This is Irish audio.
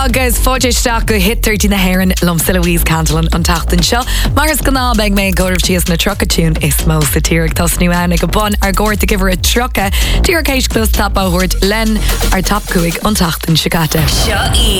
agus fóideiste go hit 13 na hairan lomsa Louise Cantillon an tatan seo. Mars gná beag mé gorbhtíos na trucatún is mó sa tírig tasnú ana go bon ar gcóir to give her a trucka. Tír céis close tap áhort len ar top cuig an tatan sicata. Seo